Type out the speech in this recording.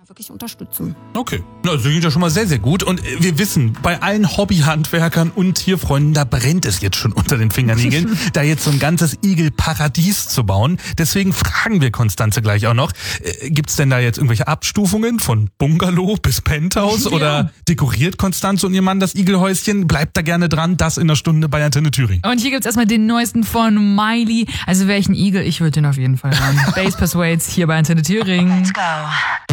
wirklich unterstützen. Okay, das klingt ja schon mal sehr, sehr gut. Und wir wissen, bei allen Hobbyhandwerkern und Tierfreunden, da brennt es jetzt schon unter den Fingernägeln, da jetzt so ein ganzes Igelparadies zu bauen. Deswegen fragen wir Konstanze gleich auch noch, gibt's denn da jetzt irgendwelche Abstufungen von Bungalow bis Penthouse? Oder dekoriert Konstanze und ihr Mann das Igelhäuschen? Bleibt da gerne dran, das in einer Stunde bei Antenne Thüringen. Und hier gibt's erstmal den neuesten von Miley. Also wäre ich ein Igel, ich würde den auf jeden Fall haben. Bass Persuades hier bei Antenne Thüringen. Let's go.